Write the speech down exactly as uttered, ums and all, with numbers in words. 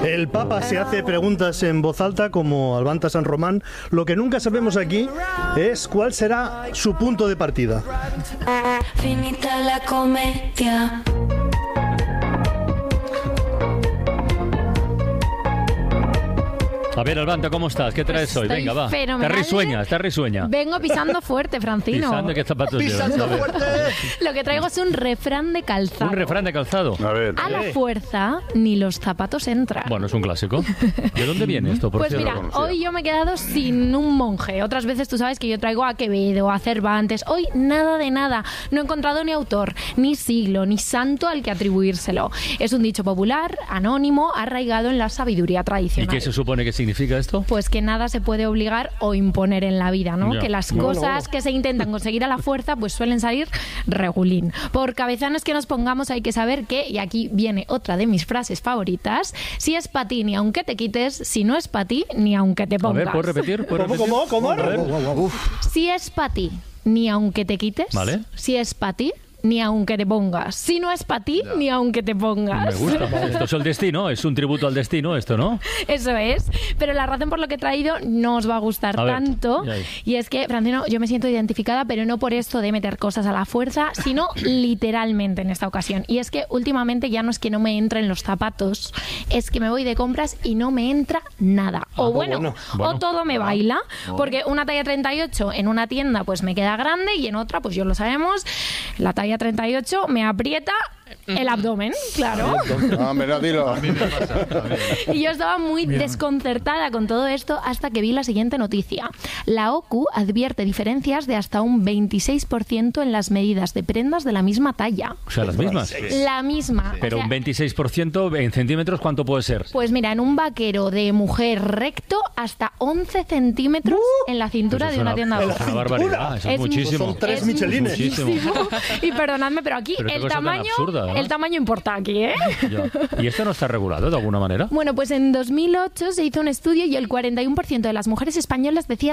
El Papa se hace preguntas en voz alta como Albanta San Román. Lo que nunca sabemos aquí es cuál será su punto de partida. Finita la comedia. A ver, Albanta, ¿cómo estás? ¿Qué traes Pues hoy? Venga, va. Fenomenal. Te risueña, te risueña. Vengo pisando fuerte, Francino. ¿Pisando qué zapatos llevas? ¡Pisando fuerte! Lo que traigo es un refrán de calzado. Un refrán de calzado. A ver. A la fuerza ni los zapatos entran. Bueno, es un clásico. ¿De dónde viene esto, por Pues cierto? mira, hoy yo me he quedado sin un monje. Otras veces tú sabes que yo traigo a Quevedo, a Cervantes. Hoy nada de nada. No he encontrado ni autor, ni siglo, ni santo al que atribuírselo. Es un dicho popular, anónimo, arraigado en la sabiduría ¿Y tradicional. qué se supone que significa esto? Pues que nada se puede obligar o imponer en la vida, ¿no? Ya. Que las Bueno, cosas bueno. que se intentan conseguir a la fuerza pues suelen salir regulín. Por cabezanos que nos pongamos hay que saber que, y aquí viene otra de mis frases favoritas, si es para ti ni aunque te quites, si no es para ti ni aunque te A pongas. ver, ¿puedes repetir? ¿Puedes ¿Cómo, repetir? cómo, cómo? A ver. Si es para ti ni aunque te quites, Vale. si es para ti ni aunque te pongas. Si no es para ti, ni aunque te pongas. Me gusta. Esto es el destino, es un tributo al destino esto, ¿no? Eso es. Pero la razón por lo que he traído no os va a gustar A ver, tanto. ya ahí. Y es que, Francino, yo me siento identificada, pero no por esto de meter cosas a la fuerza, sino literalmente en esta ocasión. Y es que últimamente ya no es que no me entren los zapatos, es que me voy de compras y no me entra nada. O bueno, bueno, bueno. o todo me baila, porque una talla treinta y ocho en una tienda pues me queda grande y en otra, pues yo lo sabemos, la talla treinta y ocho me aprieta el abdomen, claro. Ah, mira, dilo. Y yo estaba muy desconcertada con todo esto hasta que vi la siguiente noticia. La O C U advierte diferencias de hasta un veintiséis por ciento en las medidas de prendas de la misma talla. O sea, las mismas. La misma. Pero O sea, un veintiséis por ciento en centímetros, ¿cuánto puede ser? pues mira, en un vaquero de mujer recto hasta once centímetros en la cintura Pues de es una tienda es de una ropa. barbaridad, eso es, Es muchísimo. Son tres Es michelines. muchísimo. Y perdonadme, pero aquí Pero qué el cosa tan tamaño, absurda, ¿eh? el tamaño importa aquí, ¿eh? Ya. ¿Y esto no está regulado de alguna manera? Bueno, pues en dos mil ocho se hizo un estudio y el cuarenta y uno por ciento de las mujeres españolas decía